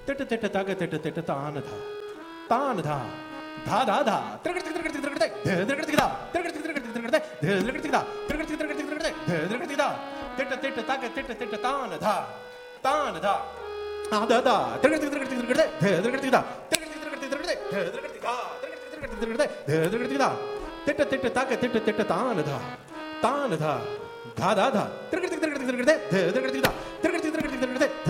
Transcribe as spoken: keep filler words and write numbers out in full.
திட்டு திட்டு தக திட்டு திட்டு தானதா தானதா தா தா தா திரகடி திரகடி திரகடி திரகடிதா திரகடி திரகடி திரகடி திரகடிதா திரகடி திரகடி திரகடி திரகடிதா திட்டு திட்டு தக திட்டு திட்டு தானதா தானதா ஆதா திரகடி திரகடி திரகடி திரகடிதா திரகடி திரகடி திரகடி திரகடிதா திரகடி திரகடி திரகடி திரகடிதா திட்டு திட்டு தக திட்டு திட்டு தானதா தானதா தா தா தா திரகடி திரகடி திரகடி திரகடிதா திரகடி திரகடி திரகடி